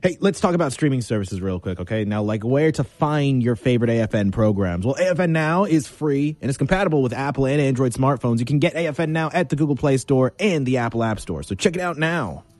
Hey, let's talk about streaming services real quick, okay? Now, like where to find your favorite AFN programs. Well, AFN Now is free and it's compatible with Apple and Android smartphones. You can get AFN Now at the Google Play Store and the Apple App Store. So check it out now.